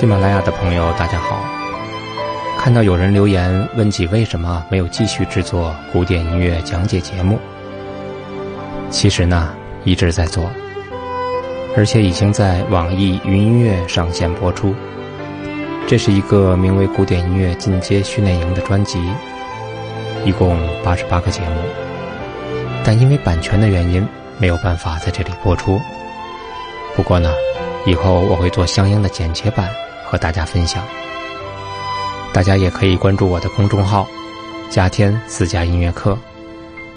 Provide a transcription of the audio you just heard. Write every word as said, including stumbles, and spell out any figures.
喜马拉雅的朋友大家好，看到有人留言问起为什么没有继续制作古典音乐讲解节目，其实呢一直在做，而且已经在网易云音乐上线播出。这是一个名为古典音乐进阶训练营的专辑，一共八十八个节目，但因为版权的原因没有办法在这里播出。不过呢，以后我会做相应的剪切版和大家分享。大家也可以关注我的公众号家天私家音乐课，